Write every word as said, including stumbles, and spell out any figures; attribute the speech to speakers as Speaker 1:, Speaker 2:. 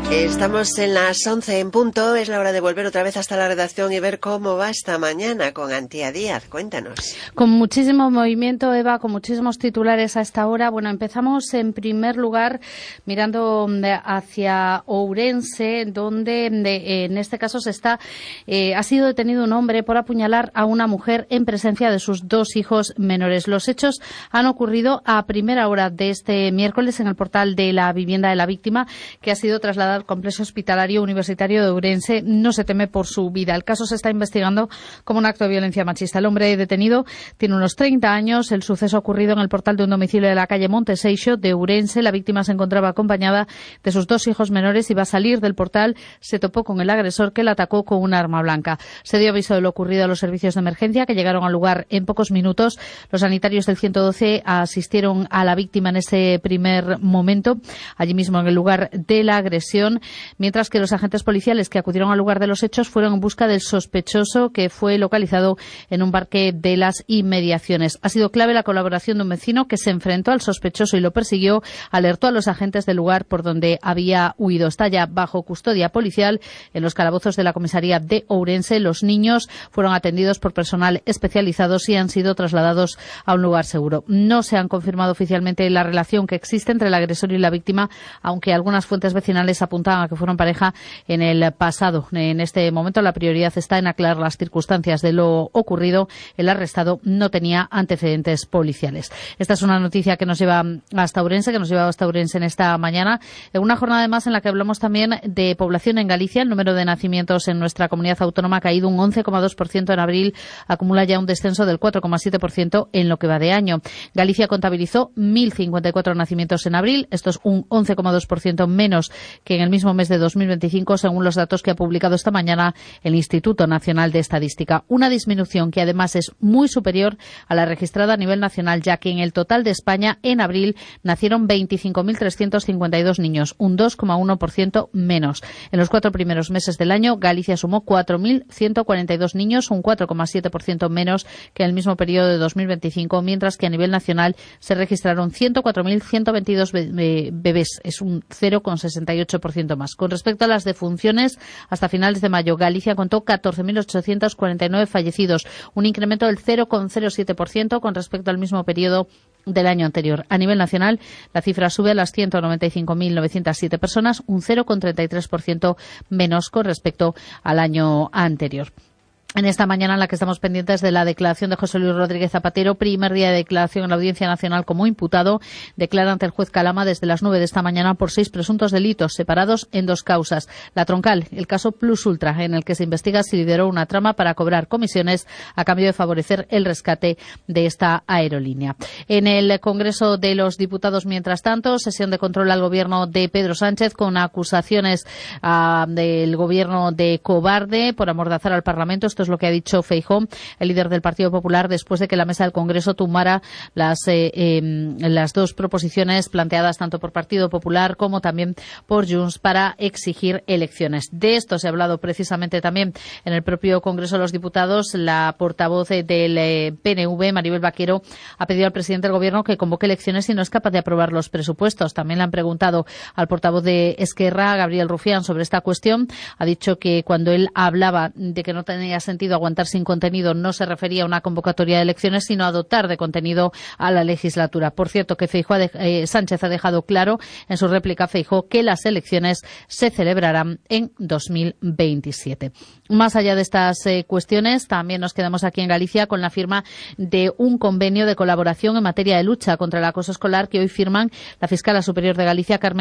Speaker 1: Estamos en las once en punto, es la hora de volver otra vez hasta la redacción y ver cómo va esta mañana con Antía Díaz. Cuéntanos.
Speaker 2: Con muchísimo movimiento, Eva, con muchísimos titulares a esta hora. Bueno, empezamos en primer lugar mirando hacia Ourense, donde en este caso se está eh, ha sido detenido un hombre por apuñalar a una mujer en presencia de sus dos hijos menores. Los hechos han ocurrido a primera hora de este miércoles en el portal de la vivienda de la víctima, que ha sido trasladado al complejo hospitalario universitario de Ourense. No se teme por su vida. El caso se está investigando como un acto de violencia machista. El hombre detenido tiene unos treinta años. El suceso ha ocurrido en el portal de un domicilio de la calle Monteseixo de Ourense. La víctima se encontraba acompañada de sus dos hijos menores. Iba a salir del portal, se topó con el agresor, que la atacó con un arma blanca. Se dio aviso de lo ocurrido a los servicios de emergencia, que llegaron al lugar en pocos minutos. Los sanitarios del ciento doce asistieron a la víctima en ese primer momento, allí mismo en el lugar de la agresión, mientras que los agentes policiales que acudieron al lugar de los hechos fueron en busca del sospechoso, que fue localizado en un parque de las inmediaciones. Ha sido clave la colaboración de un vecino que se enfrentó al sospechoso y lo persiguió, alertó a los agentes del lugar por donde había huido. Está ya bajo custodia policial en los calabozos de la comisaría de Ourense. Los niños fueron atendidos por personal especializado y han sido trasladados a un lugar seguro. No se han confirmado oficialmente la relación que existe entre el agresor y la víctima, aunque algunas fuentes vecinales apuntan a que fueron pareja en el pasado. En este momento la prioridad está en aclarar las circunstancias de lo ocurrido. El arrestado no tenía antecedentes policiales. Esta es una noticia que nos lleva hasta Ourense, que nos lleva hasta Ourense en esta mañana, en una jornada además en la que hablamos también de población en Galicia. El número de nacimientos en nuestra comunidad autónoma ha caído un once coma dos por ciento en abril, acumula ya un descenso del cuatro coma siete por ciento en lo que va de año. Galicia contabilizó mil cincuenta y cuatro nacimientos en abril, esto es un once coma dos por ciento menos que en el mismo mes de dos mil veinticinco, según los datos que ha publicado esta mañana el Instituto Nacional de Estadística. Una disminución que además es muy superior a la registrada a nivel nacional, ya que en el total de España en abril nacieron veinticinco mil trescientos cincuenta y dos niños, un dos coma uno por ciento menos. En los cuatro primeros meses del año, Galicia sumó cuatro mil ciento cuarenta y dos niños, un cuatro coma siete por ciento menos que en el mismo periodo de dos mil veinticinco, mientras que a nivel nacional se registraron ciento cuatro mil ciento veintidós bebés, es un cero coma sesenta y ocho por ciento más. Con respecto a las defunciones, hasta finales de mayo, Galicia contó catorce mil ochocientos cuarenta y nueve fallecidos, un incremento del cero coma cero siete por ciento con respecto al mismo periodo del año anterior. A nivel nacional, la cifra sube a las ciento noventa y cinco mil novecientas siete personas, un cero coma treinta y tres por ciento menos con respecto al año anterior. En esta mañana en la que estamos pendientes de la declaración de José Luis Rodríguez Zapatero, primer día de declaración en la Audiencia Nacional como imputado, declara ante el juez Calama desde las nueve de esta mañana por seis presuntos delitos separados en dos causas. La troncal, el caso Plus Ultra, en el que se investiga si lideró una trama para cobrar comisiones a cambio de favorecer el rescate de esta aerolínea. En el Congreso de los Diputados, mientras tanto, sesión de control al gobierno de Pedro Sánchez con acusaciones uh, del gobierno de cobarde por amordazar al Parlamento. Esto es lo que ha dicho Feijóo, el líder del Partido Popular, después de que la mesa del Congreso tumbara las, eh, eh, las dos proposiciones planteadas tanto por Partido Popular como también por Junts para exigir elecciones. De esto se ha hablado precisamente también en el propio Congreso de los Diputados. La portavoz del eh, P N V, Maribel Vaquero, ha pedido al presidente del Gobierno que convoque elecciones si no es capaz de aprobar los presupuestos. También le han preguntado al portavoz de Esquerra, Gabriel Rufián, sobre esta cuestión. Ha dicho que cuando él hablaba de que no tenía sentido aguantar sin contenido, no se refería a una convocatoria de elecciones, sino a dotar de contenido a la legislatura. Por cierto, que Feijóo ha de, eh, Sánchez ha dejado claro en su réplica, Feijóo, que las elecciones se celebrarán en dos mil veintisiete. Más allá de estas eh, cuestiones, también nos quedamos aquí en Galicia con la firma de un convenio de colaboración en materia de lucha contra el acoso escolar que hoy firman la fiscala superior de Galicia, Carmen